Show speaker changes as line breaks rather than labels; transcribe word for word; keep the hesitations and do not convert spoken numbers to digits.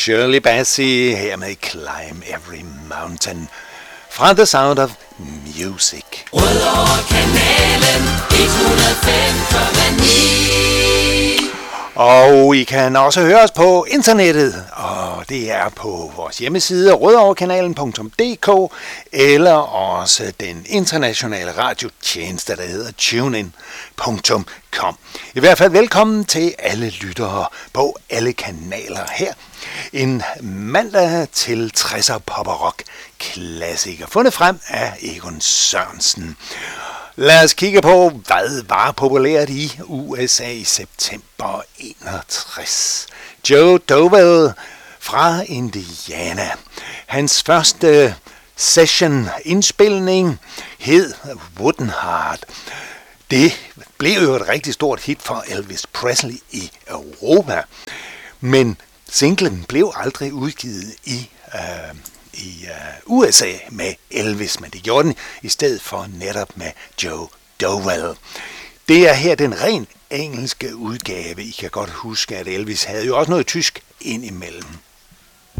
Shirley Bassey her med Climb Every Mountain fra The Sound of Music.
Rødovre-kanalen et hundrede og fem komma ni.
Og I kan også høre os på internettet, og det er på vores hjemmeside rødovrekanalen punktum d k eller også den internationale radiotjeneste, der hedder tunein punktum com. I hvert fald velkommen til alle lyttere på alle kanaler her. En mandag til tresser pop og rock klassiker, fundet frem af Egon Sørensen. Lad os kigge på, hvad var populært i U S A i september enogtres. Joe Dowell fra Indiana. Hans første session-indspilning hed Wooden Heart. Det blev jo et rigtig stort hit for Elvis Presley i Europa, men singlen blev aldrig udgivet i øh, i uh, U S A med Elvis, men det gjorde den i stedet for netop med Joe Dowell. Det er her den rent engelske udgave. I kan godt huske, at Elvis havde jo også noget tysk indimellem.